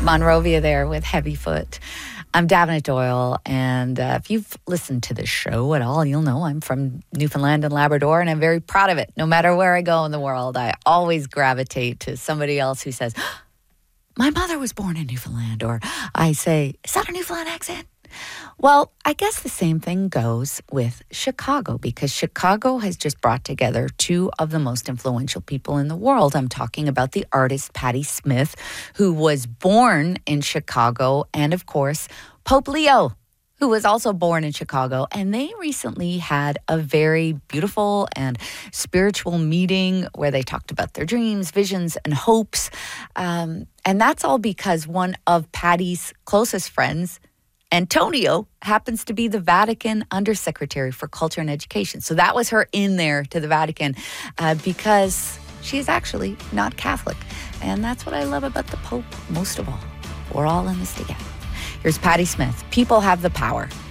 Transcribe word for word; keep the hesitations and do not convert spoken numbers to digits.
Monrovia there with Heavyfoot. I'm Davenant Doyle, and uh, if you've listened to this show at all, you'll know I'm from Newfoundland and Labrador, and I'm very proud of it. No matter where I go in the world, I always gravitate to somebody else who says, my mother was born in Newfoundland, or I say, is that a Newfoundland accent? Well, I guess the same thing goes with Chicago, because Chicago has just brought together two of the most influential people in the world. I'm talking about the artist Patti Smith, who was born in Chicago, and of course, Pope Leo, who was also born in Chicago. And they recently had a very beautiful and spiritual meeting where they talked about their dreams, visions, and hopes. Um, and that's all because one of Patti's closest friends, Antonio, happens to be the Vatican Undersecretary for Culture and Education. So that was her in there to the Vatican uh, because she is actually not Catholic. And that's what I love about the Pope most of all. We're all in this together. Here's Patti Smith. People have the power.